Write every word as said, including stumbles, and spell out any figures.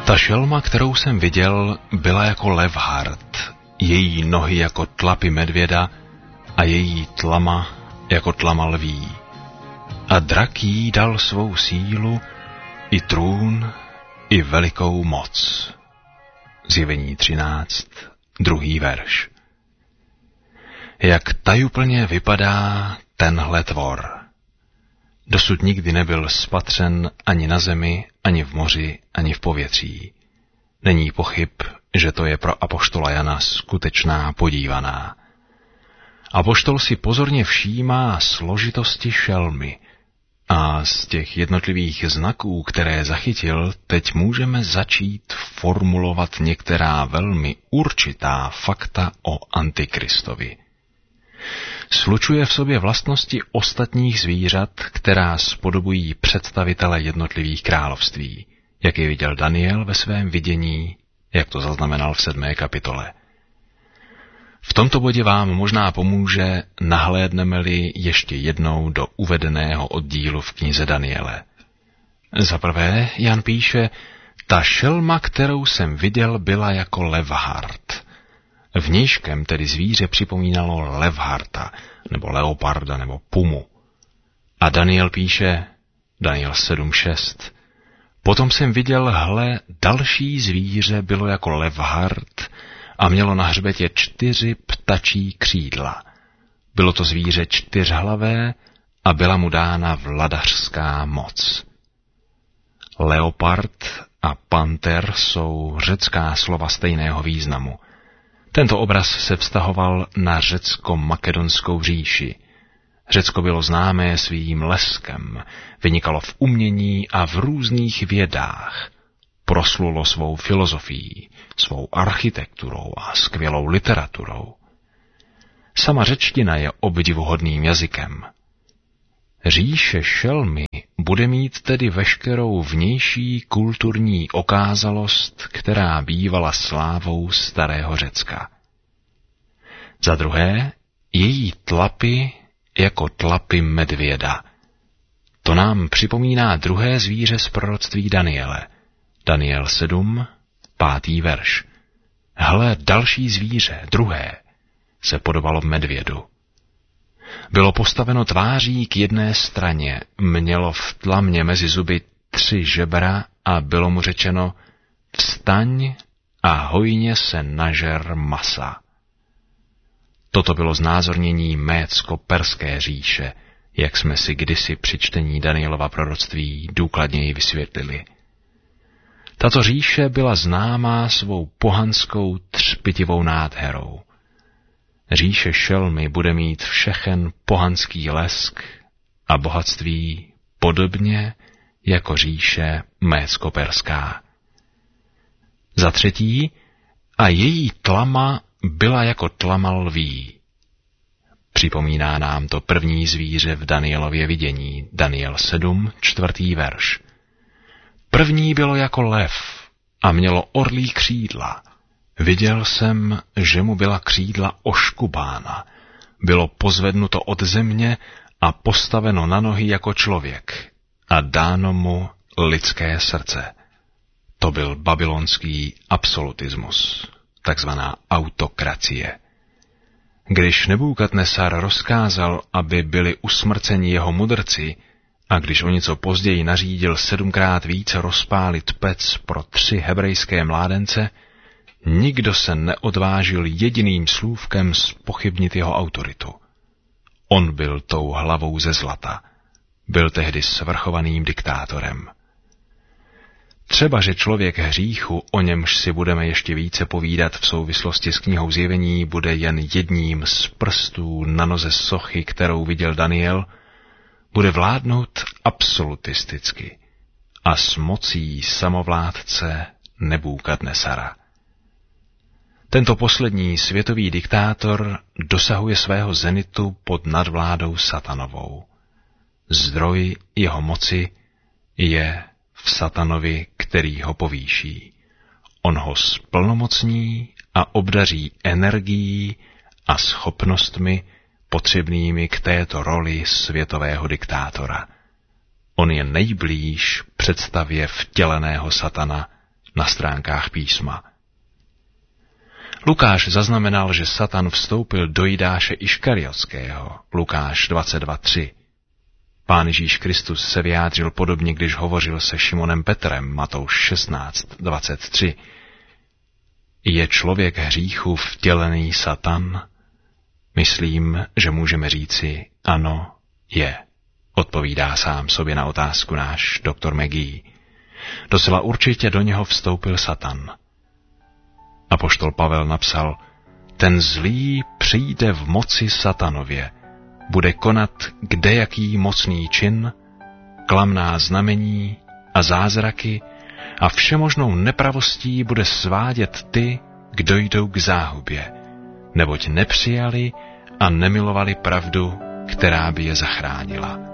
Ta šelma, kterou jsem viděl, byla jako levhart, její nohy jako tlapy medvěda a její tlama jako tlama lví. A drak jí dal svou sílu, i trůn, i velikou moc. Zjevení třináct, druhý verš. Jak tajuplně vypadá tenhle tvor. Dosud nikdy nebyl spatřen ani na zemi, ani v moři, ani v povětří. Není pochyb, že to je pro apoštola Jana skutečná podívaná. Apoštol si pozorně všímá složitosti šelmy a z těch jednotlivých znaků, které zachytil, teď můžeme začít formulovat některá velmi určitá fakta o Antikristovi. Slučuje v sobě vlastnosti ostatních zvířat, která spodobují představitele jednotlivých království, jak je viděl Daniel ve svém vidění, jak to zaznamenal v sedmé kapitole. V tomto bodě vám možná pomůže, nahlédneme-li ještě jednou do uvedeného oddílu v knize Daniele. Za prvé Jan píše, ta šelma, kterou jsem viděl, byla jako levhart. Vnějškem tedy zvíře připomínalo levharta, nebo leoparda, nebo pumu. A Daniel píše, Daniel sedm šest, potom jsem viděl, hle, další zvíře bylo jako levhart a mělo na hřbetě čtyři ptačí křídla. Bylo to zvíře čtyřhlavé a byla mu dána vladařská moc. Leopard a panter jsou řecká slova stejného významu. Tento obraz se vztahoval na řecko-makedonskou říši. Řecko bylo známé svým leskem, vynikalo v umění a v různých vědách. Proslulo svou filozofií, svou architekturou a skvělou literaturou. Sama řečtina je obdivuhodným jazykem. Říše šelmy bude mít tedy veškerou vnější kulturní okázalost, která bývala slávou starého Řecka. Za druhé, její tlapy jako tlapy medvěda. To nám připomíná druhé zvíře z proroctví Daniele. Daniel sedm, pátý verš. Hle, další zvíře, druhé, se podobalo medvědu. Bylo postaveno tváří k jedné straně, mělo v tlamě mezi zuby tři žebra a bylo mu řečeno, vstaň a hojně se nažer masa. Toto bylo znázornění Médsko-perské říše, jak jsme si kdysi při čtení Danielova proroctví důkladněji vysvětlili. Tato říše byla známá svou pohanskou třpitivou nádherou. Říše šelmy bude mít všechen pohanský lesk a bohatství podobně jako říše Médsko-perská. Za třetí, a její tlama byla jako tlama lví. Připomíná nám to první zvíře v Danielově vidění, Daniel sedm, čtvrtý verš. První bylo jako lev a mělo orlí křídla. Viděl jsem, že mu byla křídla oškubána. Bylo pozvednuto od země a postaveno na nohy jako člověk a dáno mu lidské srdce. To byl babylonský absolutismus, takzvaná autokracie. Když Nebukadnesar rozkázal, aby byli usmrceni jeho mudrci, a když o něco později nařídil sedmkrát více rozpálit pec pro tři hebrejské mládence, nikdo se neodvážil jediným slůvkem zpochybnit jeho autoritu. On byl tou hlavou ze zlata. Byl tehdy svrchovaným diktátorem. Třeba, že člověk hříchu, o němž si budeme ještě více povídat v souvislosti s knihou Zjevení, bude jen jedním z prstů na noze sochy, kterou viděl Daniel, bude vládnout absolutisticky a s mocí samovládce Nebukadnesara. Tento poslední světový diktátor dosahuje svého zenitu pod nadvládou satanovou. Zdroj jeho moci je v satanovi, který ho povýší. On ho splnomocní a obdaří energií a schopnostmi potřebnými k této roli světového diktátora. On je nejblíž představě vtěleného satana, na stránkách písma. Lukáš zaznamenal, že Satan vstoupil do Jidáše Iškariotského, Lukáš dvacet dva tři. Pán Ježíš Kristus se vyjádřil podobně, když hovořil se Šimonem Petrem, Matouš šestnáct dvacet tři. Je člověk hříchu vtělený Satan? Myslím, že můžeme říci ano, je. Odpovídá sám sobě na otázku náš doktor McGee. Docela určitě do něho vstoupil Satan. Apoštol Pavel napsal, ten zlý přijde v moci Satanově, bude konat kdejaký mocný čin, klamná znamení a zázraky a všemožnou nepravostí bude svádět ty, kdo jdou k záhubě, neboť nepřijali a nemilovali pravdu, která by je zachránila.